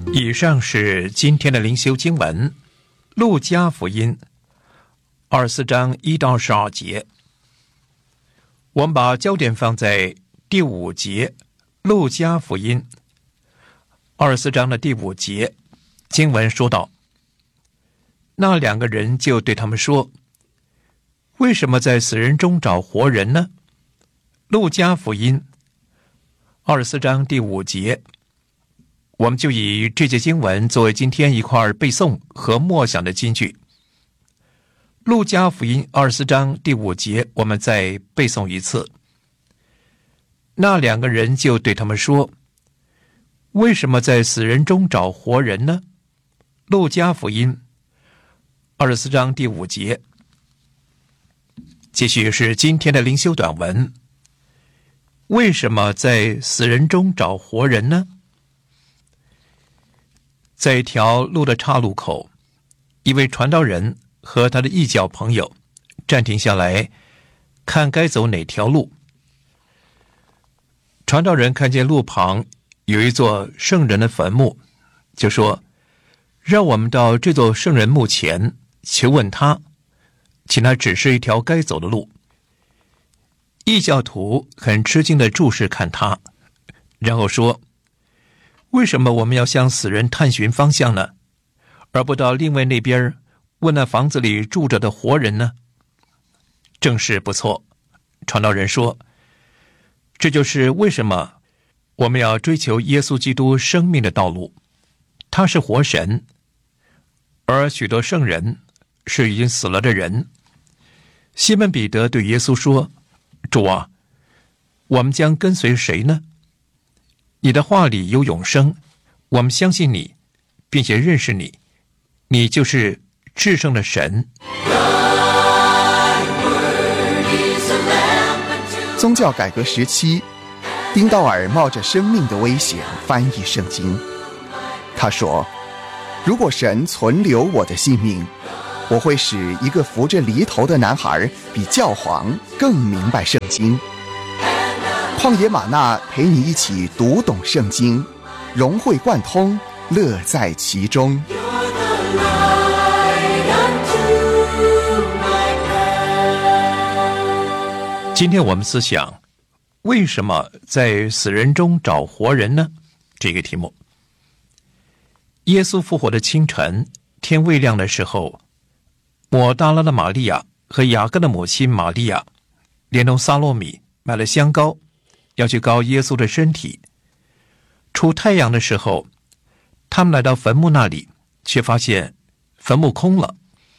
以上是今天的灵修经文，路加福音24章1到12节。我们把焦点放在第5节，路加福音24章的第5节，经文说道：那两个人就对他们说，为什么在死人中找活人呢？路加福音24章第5节，我们就以这节经文作为今天一块背诵和默想的金句。路加福音24章第5节，我们再背诵一次。那两个人就对他们说，为什么在死人中找活人呢？路加福音24章第5节。继续是今天的灵修短文，为什么在死人中找活人呢？在一条路的岔路口，一位传道人和他的异教朋友暂停下来，看该走哪条路。传道人看见路旁有一座圣人的坟墓，就说，让我们到这座圣人墓前求问他，请他指示一条该走的路。异教徒很吃惊地注视看他，然后说，为什么我们要向死人探寻方向呢，而不到另外那边问那房子里住着的活人呢？正是不错，传道人说，这就是为什么我们要追求耶稣基督生命的道路。他是活神，而许多圣人是已经死了的人。西门彼得对耶稣说，主啊，我们将跟随谁呢？你的话里有永生，我们相信你，并且认识你，你就是至圣的神。 宗教改革时期，丁道尔冒着生命的危险翻译圣经。他说，如果神存留我的性命，我会使一个扶着犁头的男孩比教皇更明白圣经。旷野玛纳陪你一起读懂圣经，融会贯通，乐在其中。 今天我们思想，为什么在死人中找活人呢？这个题目。耶稣复活的清晨，天未亮的时候，抹大拉的玛利亚和雅各的母亲玛利亚连同撒罗米买了香膏，要去膏耶稣的身体。出太阳的时候，他们来到坟墓那里，却发现坟墓空了。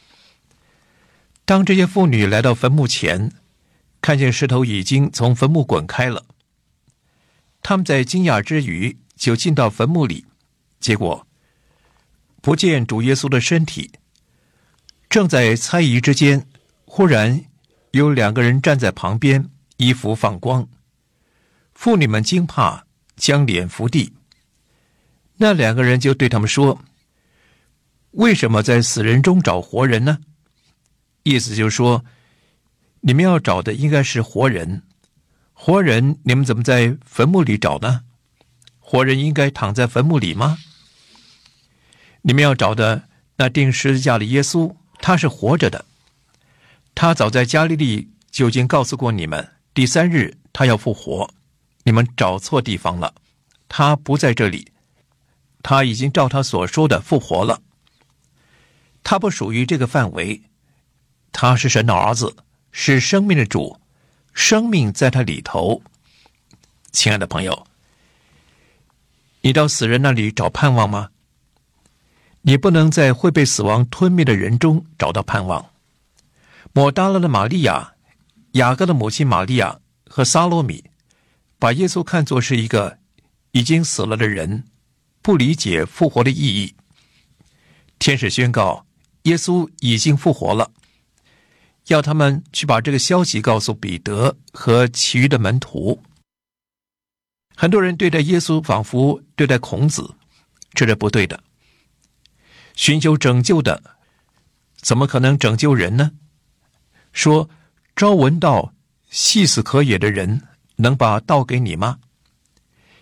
当这些妇女来到坟墓前，看见石头已经从坟墓滚开了，他们在惊讶之余就进到坟墓里，结果不见主耶稣的身体。正在猜疑之间，忽然有两个人站在旁边，衣服放光。妇女们惊怕，将脸伏地。那两个人就对他们说，为什么在死人中找活人呢？意思就是说，你们要找的应该是活人，活人你们怎么在坟墓里找呢？活人应该躺在坟墓里吗？你们要找的那钉十字架的耶稣，他是活着的。他早在加利利就已经告诉过你们，第3日他要复活。你们找错地方了，他不在这里，他已经照他所说的复活了。他不属于这个范围，他是神的儿子，是生命的主，生命在他里头。亲爱的朋友，你到死人那里找盼望吗？你不能在会被死亡吞灭的人中找到盼望。抹大拉的玛利亚、雅各的母亲玛利亚和撒罗米把耶稣看作是一个已经死了的人，不理解复活的意义。天使宣告耶稣已经复活了，要他们去把这个消息告诉彼得和其余的门徒。很多人对待耶稣仿佛对待孔子，这是不对的。寻求拯救的怎么可能拯救人呢？说朝闻道，夕死可也的人能把道给你吗？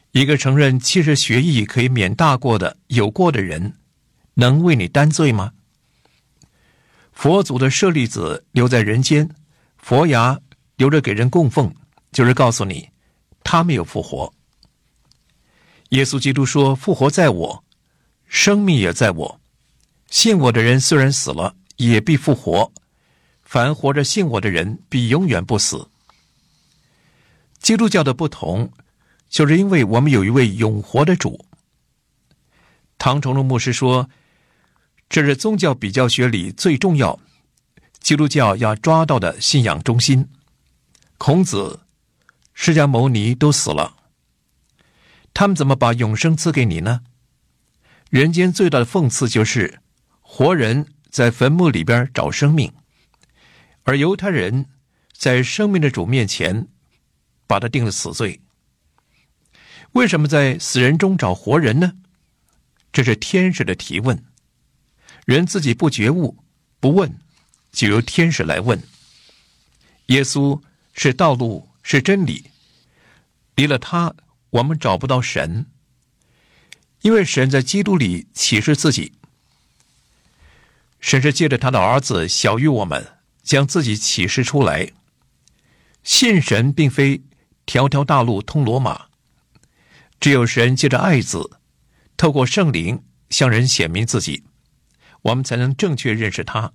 一个承认70学艺可以免大过的有过的人，能为你担罪吗？佛祖的舍利子留在人间，佛牙留着给人供奉，就是告诉你他没有复活。耶稣基督说，复活在我，生命也在我，信我的人虽然死了，也必复活，凡活着信我的人必永远不死。基督教的不同，就是因为我们有一位永活的主。唐崇荣牧师说，这是宗教比较学里最重要，基督教要抓到的信仰中心。孔子、释迦牟尼都死了，他们怎么把永生赐给你呢？人间最大的讽刺就是活人在坟墓里边找生命，而犹太人在生命的主面前把他定了死罪。为什么在死人中找活人呢？这是天使的提问，人自己不觉悟不问，就由天使来问。耶稣是道路，是真理，离了他我们找不到神，因为神在基督里启示自己。神是借着他的儿子小于我们，将自己启示出来。信神并非条条大路通罗马，只有神借着爱子，透过圣灵向人显明自己，我们才能正确认识他。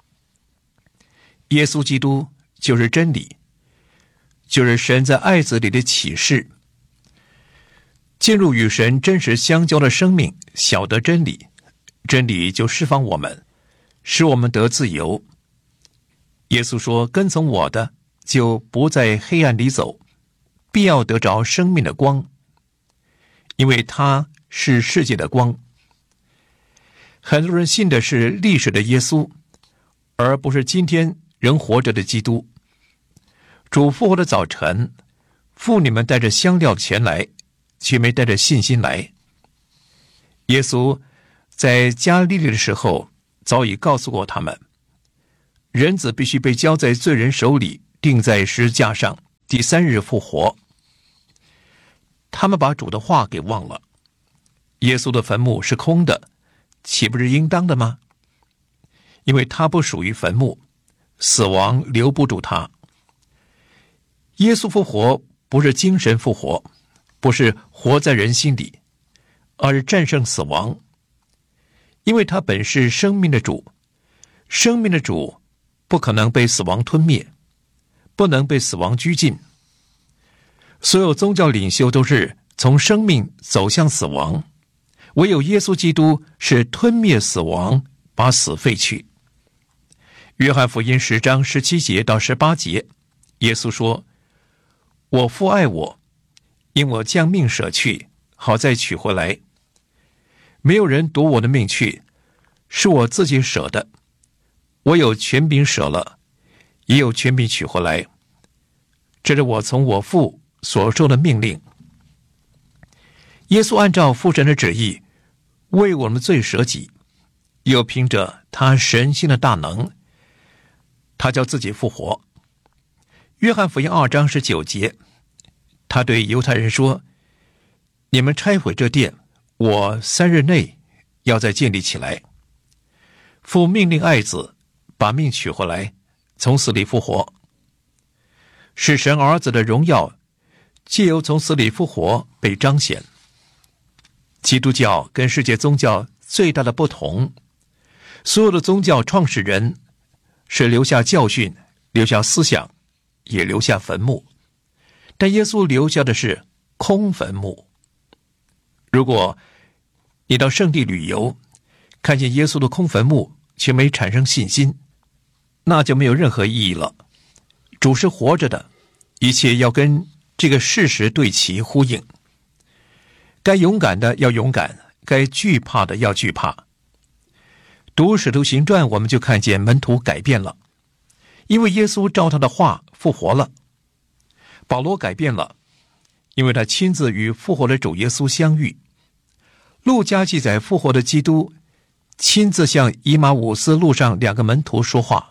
耶稣基督就是真理，就是神在爱子里的启示。进入与神真实相交的生命，晓得真理，真理就释放我们，使我们得自由。耶稣说，跟从我的就不在黑暗里走，必要得着生命的光，因为他是世界的光。很多人信的是历史的耶稣，而不是今天仍活着的基督。主复活的早晨，妇女们带着香料前来，却没带着信心来。耶稣在加利利的时候早已告诉过他们，人子必须被交在罪人手里，钉在十字架上，第3日复活。他们把主的话给忘了。耶稣的坟墓是空的，岂不是应当的吗？因为他不属于坟墓，死亡留不住他。耶稣复活不是精神复活，不是活在人心里，而是战胜死亡。因为他本是生命的主，生命的主不可能被死亡吞灭，不能被死亡拘禁。所有宗教领袖都是从生命走向死亡，唯有耶稣基督是吞灭死亡，把死废去。约翰福音10章17节到18节，耶稣说，我父爱我，因我将命舍去，好再取回来。没有人夺我的命去，是我自己舍的。我有权柄舍了，也有权柄取回来。这是我从我父所受的命令。耶稣按照父神的旨意，为我们罪舍己，又凭着他神性的大能，他叫自己复活。约翰福音2章19节，他对犹太人说，你们拆毁这殿，我3日内要再建立起来。父命令爱子把命取回来，从死里复活。使神儿子的荣耀藉由从死里复活被彰显。基督教跟世界宗教最大的不同，所有的宗教创始人是留下教训，留下思想，也留下坟墓，但耶稣留下的是空坟墓。如果你到圣地旅游，看见耶稣的空坟墓却没产生信心，那就没有任何意义了。主是活着的，一切要跟这个事实对齐呼应。该勇敢的要勇敢，该惧怕的要惧怕。读使徒行传，我们就看见门徒改变了，因为耶稣照他的话复活了。保罗改变了，因为他亲自与复活的主耶稣相遇。路加记载复活的基督亲自向以马忤斯路上2个门徒说话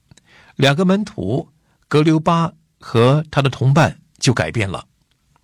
，2个门徒格留巴和他的同伴就改变了。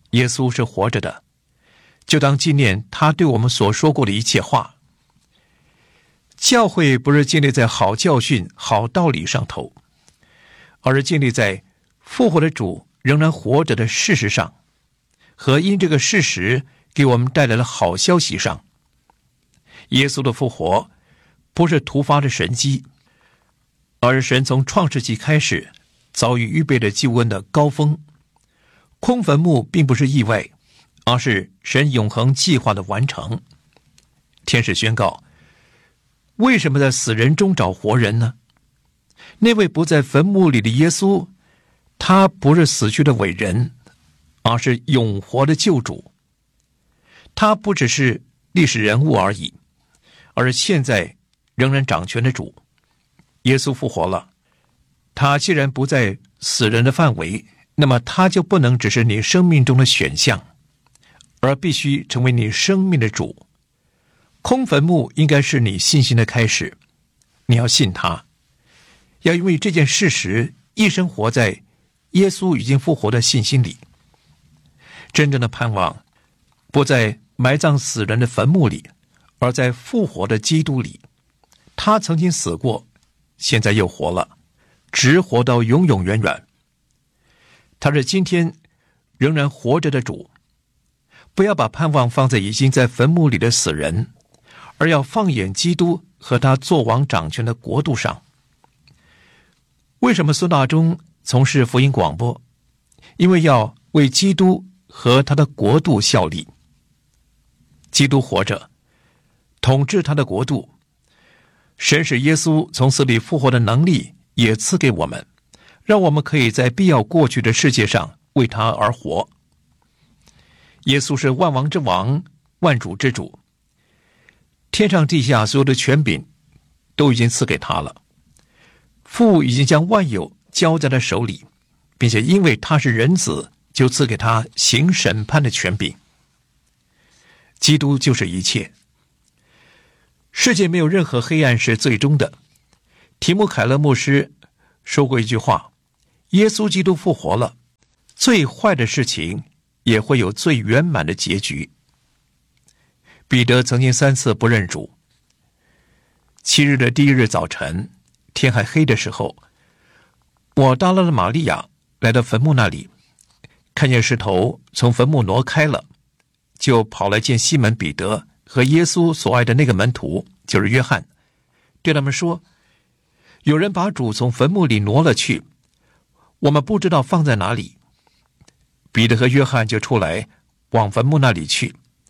耶稣是活着的，就当纪念他对我们所说过的一切话。教会不是建立在好教训、好道理上头，而是建立在复活的主仍然活着的事实上，和因这个事实给我们带来了好消息上。耶稣的复活不是突发的神迹，而是神从创世纪开始早已预备的救恩的高峰。空坟墓并不是意外，而是神永恒计划的完成。天使宣告，为什么在死人中找活人呢？那位不在坟墓里的耶稣，他不是死去的伟人，而是永活的救主。他不只是历史人物而已，而是现在仍然掌权的主。耶稣复活了，他既然不在死人的范围，那么他就不能只是你生命中的选项，而必须成为你生命的主。空坟墓应该是你信心的开始，你要信他，要因为这件事实一生活在耶稣已经复活的信心里。真正的盼望不在埋葬死人的坟墓里，而在复活的基督里。他曾经死过，现在又活了，直活到永永远远。他是今天仍然活着的主。不要把盼望放在已经在坟墓里的死人，而要放眼基督和他作王掌权的国度上。为什么孙大中从事福音广播？因为要为基督和他的国度效力。基督活着，统治他的国度。神使耶稣从死里复活的能力也赐给我们，让我们可以在必要过去的世界上为他而活。耶稣是万王之王，万主之主，天上地下所有的权柄都已经赐给他了。父已经将万有交在他手里，并且因为他是人子，就赐给他行审判的权柄。基督就是一切。世界没有任何黑暗是最终的。提姆·凯勒牧师说过一句话，耶稣基督复活了，最坏的事情也会有最圆满的结局。彼得曾经3次不认主。7日的第1日早晨，天还黑的时候，抹大拉的玛利亚来到坟墓那里，看见石头从坟墓挪开了，就跑来见西门彼得和耶稣所爱的那个门徒，就是约翰，对他们说，有人把主从坟墓里挪了去，我们不知道放在哪里。彼得和约翰就出来往坟墓那里去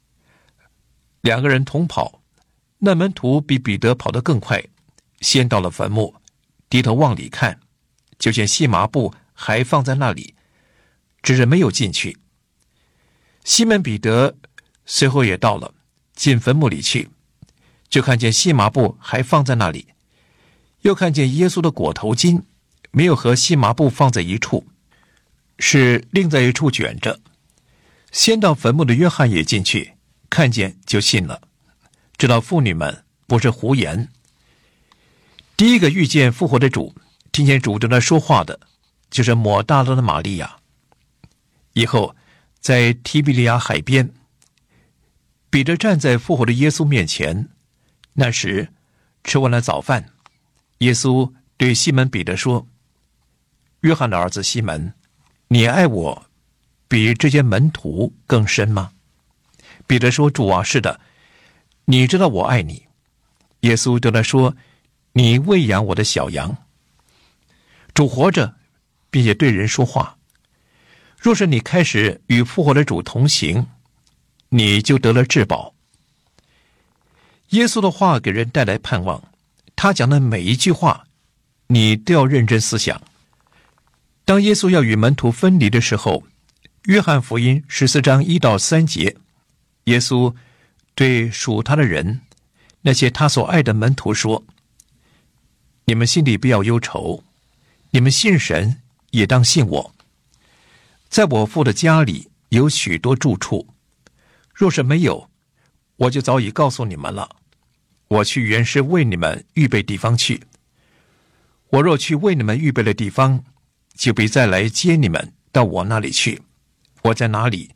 ，2个人同跑，那门徒比彼得跑得更快，先到了坟墓，低头往里看，就见细麻布还放在那里，只是没有进去。西门彼得随后也到了，进坟墓里去，就看见细麻布还放在那里，又看见耶稣的裹头巾没有和细麻布放在一处，是另在一处卷着。先到坟墓的约翰也进去，看见就信了，知道妇女们不是胡言。第一个遇见复活的主，听见主对他说话的，就是抹大拉的玛利亚。以后在提比利亚海边，彼得站在复活的耶稣面前，那时吃完了早饭，耶稣对西门彼得说，约翰的儿子西门，你爱我比这些门徒更深吗？彼得说，主啊，是的，你知道我爱你。耶稣对他说，你喂养我的小羊。主活着，并且对人说话。若是你开始与复活的主同行，你就得了至宝。耶稣的话给人带来盼望，他讲的每一句话，你都要认真思想。当耶稣要与门徒分离的时候，约翰福音14章1到3节，耶稣对属他的人，那些他所爱的门徒说，你们心里不要忧愁，你们信神也当信我。在我父的家里有许多住处，若是没有，我就早已告诉你们了。我去原是为你们预备地方去。我若去为你们预备了地方，就必再来接你们到我那里去。我在哪里，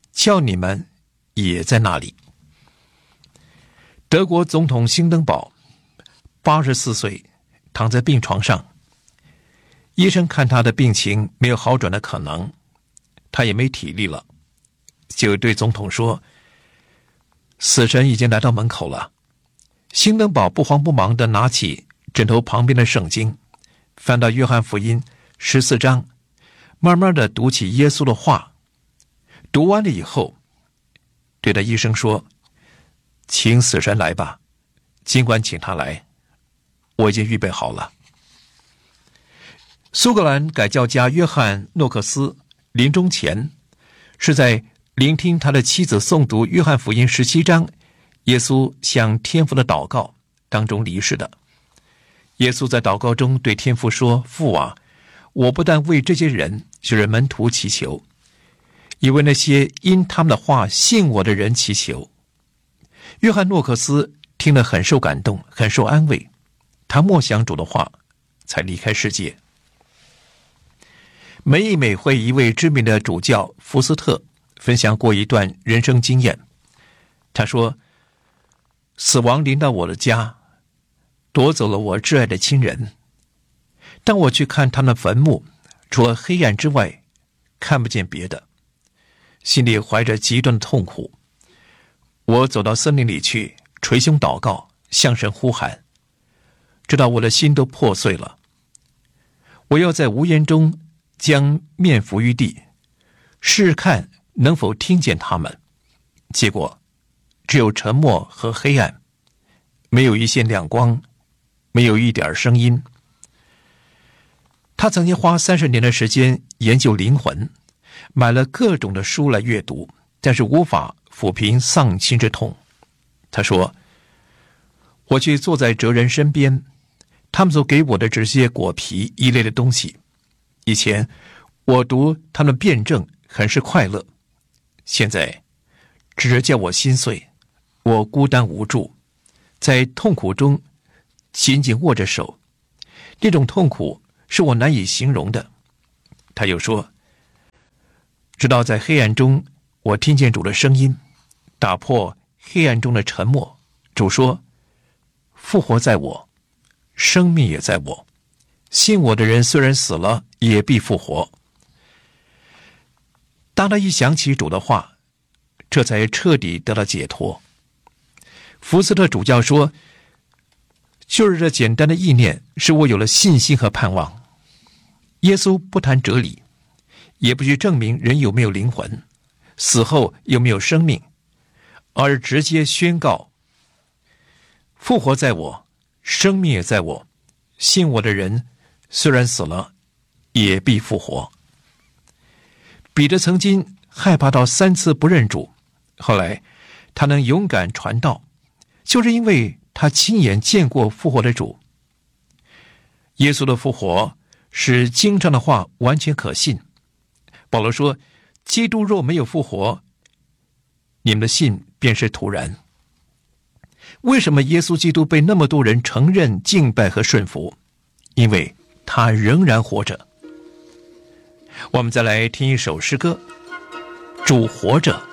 叫你们也在那里。德国总统兴登堡84岁，躺在病床上，医生看他的病情没有好转的可能，他也没体力了，就对总统说，死神已经来到门口了。兴登堡不慌不忙地拿起枕头旁边的圣经，翻到约翰福音14章，慢慢地读起耶稣的话。读完了以后，对着医生说，请死神来吧，尽管请他来，我已经预备好了。苏格兰改教家约翰诺克斯临终前是在聆听他的妻子诵读约翰福音17章耶稣向天父的祷告当中离世的。耶稣在祷告中对天父说，父啊，我不但为这些人就是门徒祈求，也为那些因他们的话信我的人祈求。约翰诺克斯听了很受感动，很受安慰，他默想主的话才离开世界。美以美会一位知名的主教福斯特分享过一段人生经验。他说，死亡临到我的家，夺走了我挚爱的亲人。当我去看他们的坟墓，除了黑暗之外，看不见别的，心里怀着极端的痛苦。我走到森林里去，捶胸祷告，向神呼喊，直到我的心都破碎了。我要在无言中将面伏于地，试试看能否听见他们。结果只有沉默和黑暗，没有一线亮光，没有一点声音。他曾经花30年的时间研究灵魂，买了各种的书来阅读，但是无法抚平丧亲之痛。他说，我去坐在哲人身边，他们所给我的只是些果皮一类的东西。以前我读他们辩证很是快乐，现在只是叫我心碎，我孤单无助，在痛苦中紧紧握着手，这种痛苦是我难以形容的。他又说，直到在黑暗中我听见主的声音，打破黑暗中的沉默。主说，复活在我，生命也在我，信我的人虽然死了，也必复活。当他一想起主的话，这才彻底得到解脱。福斯特主教说，就是这简单的意念使我有了信心和盼望。耶稣不谈哲理，也不去证明人有没有灵魂，死后有没有生命，而直接宣告，复活在我，生命也在我，信我的人虽然死了，也必复活。彼得曾经害怕到3次不认主，后来他能勇敢传道，就是因为他亲眼见过复活的主。耶稣的复活使经上的话完全可信。保罗说，基督若没有复活，你们的信便是徒然。为什么耶稣基督被那么多人承认、敬拜和顺服？因为他仍然活着。我们再来听一首诗歌，主活着。